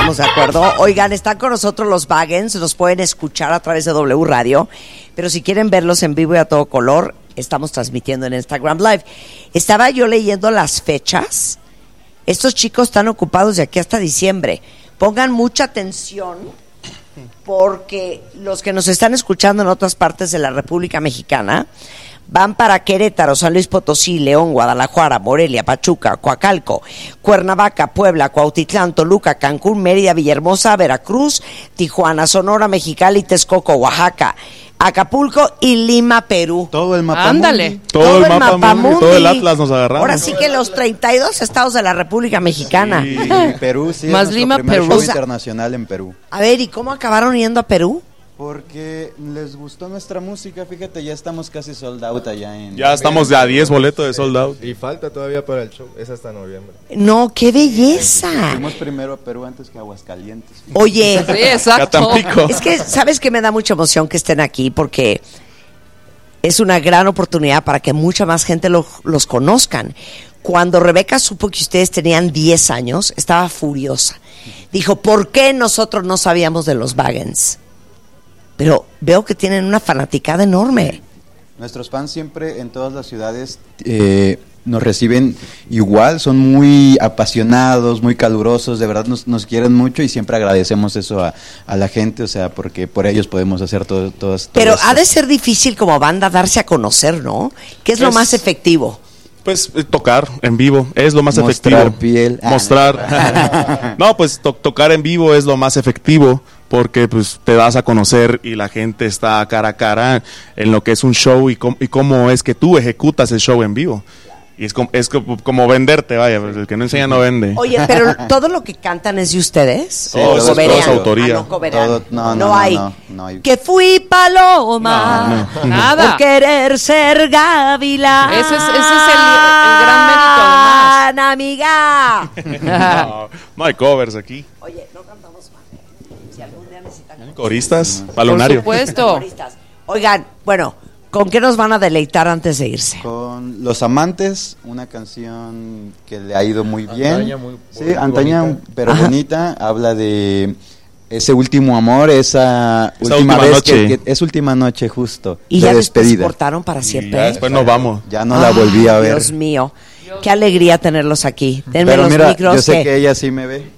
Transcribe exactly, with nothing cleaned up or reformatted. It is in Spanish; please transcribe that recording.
estamos de acuerdo. Oigan, están con nosotros los Vagans, los pueden escuchar a través de W Radio, pero si quieren verlos en vivo y a todo color, estamos transmitiendo en Instagram Live. Estaba yo leyendo las fechas. Estos chicos están ocupados de aquí hasta diciembre. Pongan mucha atención porque los que nos están escuchando en otras partes de la República Mexicana van para Querétaro, San Luis Potosí, León, Guadalajara, Morelia, Pachuca, Coacalco, Cuernavaca, Puebla, Cuautitlán, Toluca, Cancún, Mérida, Villahermosa, Veracruz, Tijuana, Sonora, Mexicali, Texcoco, Oaxaca, Acapulco y Lima, Perú. Todo el mapa. Ándale. Todo, todo el mapa, mapa mundi, todo el Atlas nos agarramos. Ahora sí que los treinta y dos estados de la República Mexicana. Sí, Perú, sí. Más es Lima, primer Perú. show O sea, internacional en Perú. A ver, ¿y cómo acabaron yendo a Perú? Porque les gustó nuestra música, fíjate, ya estamos casi sold out allá en... Ya estamos ya a diez boletos de sold out. Y falta todavía para el show, es hasta noviembre. No, qué belleza. Fuimos primero a Perú antes que a Aguascalientes. Oye, Sí, exacto. es que, ¿sabes qué? Me da mucha emoción que estén aquí porque es una gran oportunidad para que mucha más gente lo, los conozcan. Cuando Rebeca supo que ustedes tenían diez años, estaba furiosa. Dijo, ¿por qué nosotros no sabíamos de los Vagans? Pero veo que tienen una fanaticada enorme. Nuestros fans siempre en todas las ciudades eh, nos reciben igual, son muy apasionados, muy calurosos, de verdad nos, nos quieren mucho y siempre agradecemos eso a, a la gente, o sea, porque por ellos podemos hacer todo, todo, todo Pero esto. ha de ser difícil como banda darse a conocer, ¿no? ¿Qué es lo Es- más efectivo? Pues eh, tocar en vivo es lo más Mostrar efectivo. piel. Ah, Mostrar. No, pues to- tocar en vivo es lo más efectivo porque pues te das a conocer y la gente está cara a cara en lo que es un show y, com- y cómo es que tú ejecutas el show en vivo. Y es como, es como, como venderte, vaya, el que no enseña no vende. Oye, pero ¿todo lo que cantan es de ustedes? Sí, ¿O todo es- coberean? todo es autoría. Ah, no, coberean. Todo- no, no, no, hay. no, no hay. Que fui paloma No, Nada. por querer ser gavilán. Ese es- ese es el- el gran mérito, además. amiga. No, no hay covers aquí. Oye, no cantamos mal. Si algún día necesitan Coristas, Por balonario. supuesto. coristas. Oigan, bueno, ¿con qué nos van a deleitar antes de irse? Con Los Amantes, una canción que le ha ido muy bien. Antaña, muy- sí, muy antaña, bonita. pero Ajá. bonita. Habla de ese último amor, esa, Esa última, última vez noche. que, que- es última noche justo. Y de ya después se despedida. cortaron para Y siempre. ya después nos vamos. Ya no la volví a ver. Dios mío, qué alegría tenerlos aquí. Denme Pero los mira, micros. yo sé que- que ella sí me ve.